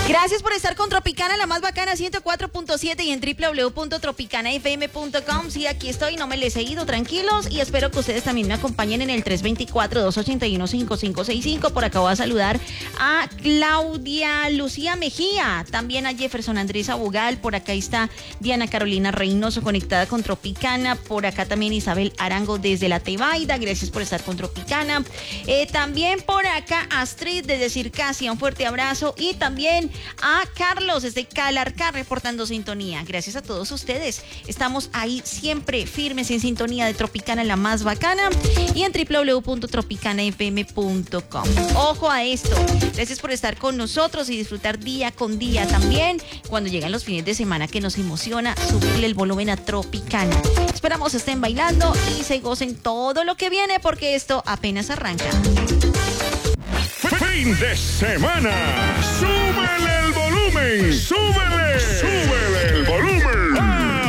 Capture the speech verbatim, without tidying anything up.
Gracias por estar con Tropicana, la más bacana, ciento cuatro punto siete y en doble u doble u doble u punto tropicana f m punto com. Sí, aquí estoy, no me les he ido, tranquilos, y espero que ustedes también me acompañen en el tres dos cuatro, dos ocho uno, cinco cinco seis cinco. Por acá voy a saludar a Claudia Lucía Mejía, también a Jefferson Andrés Abogal, por acá está Diana Carolina Reynoso conectada con Tropicana, por acá también Isabel Arango desde la Tebaida, gracias por estar con Tropicana. Eh, también por acá Astrid desde Circasia, un fuerte abrazo, y también a Carlos desde Calarcá reportando sintonía. Gracias a todos ustedes. Estamos ahí siempre firmes en sintonía de Tropicana, la más bacana, y en doble u doble u doble u punto tropicana f m punto com. Ojo a esto. Gracias por estar con nosotros y disfrutar día con día también. Cuando llegan los fines de semana que nos emociona, subirle el volumen a Tropicana. Esperamos estén bailando y se gocen todo lo que viene porque esto apenas arranca. Fin de semana. ¡Súbele el volumen! ¡Súbele!